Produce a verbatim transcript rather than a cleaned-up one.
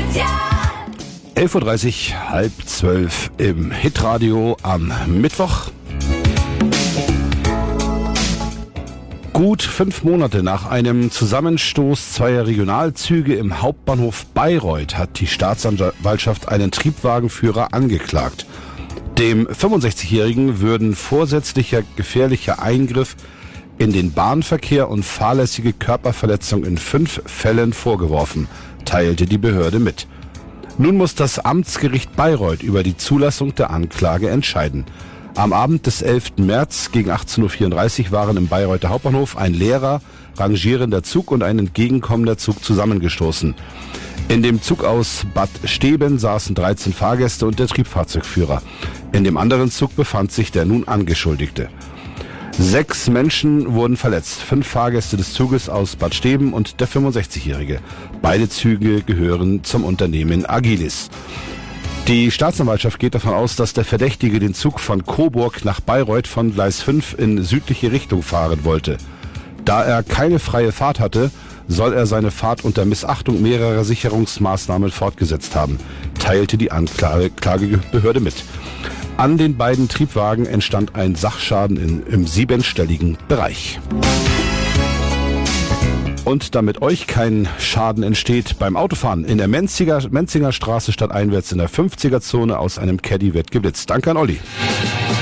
elf Uhr dreißig, halb zwölf im Hitradio am Mittwoch. Gut fünf Monate nach einem Zusammenstoß zweier Regionalzüge im Hauptbahnhof Bayreuth hat die Staatsanwaltschaft einen Triebwagenführer angeklagt. Dem fünfundsechzigjährigen würden vorsätzlicher gefährlicher Eingriff in den Bahnverkehr und fahrlässige Körperverletzung in fünf Fällen vorgeworfen, teilte die Behörde mit. Nun muss das Amtsgericht Bayreuth über die Zulassung der Anklage entscheiden. Am Abend des elften März gegen achtzehn Uhr vierunddreißig waren im Bayreuther Hauptbahnhof ein leerer, rangierender Zug und ein entgegenkommender Zug zusammengestoßen. In dem Zug aus Bad Steben saßen dreizehn Fahrgäste und der Triebfahrzeugführer. In dem anderen Zug befand sich der nun Angeschuldigte. Sechs Menschen wurden verletzt, fünf Fahrgäste des Zuges aus Bad Steben und der fünfundsechzigjährige. Beide Züge gehören zum Unternehmen Agilis. Die Staatsanwaltschaft geht davon aus, dass der Verdächtige den Zug von Coburg nach Bayreuth von Gleis fünf in südliche Richtung fahren wollte. Da er keine freie Fahrt hatte, soll er seine Fahrt unter Missachtung mehrerer Sicherungsmaßnahmen fortgesetzt haben, teilte die Anklagebehörde mit. An den beiden Triebwagen entstand ein Sachschaden in, im siebenstelligen Bereich. Und damit euch kein Schaden entsteht beim Autofahren, in der Menziger, Menzinger Straße stadteinwärts in der fünfziger Zone aus einem Caddy wird geblitzt. Danke an Olli.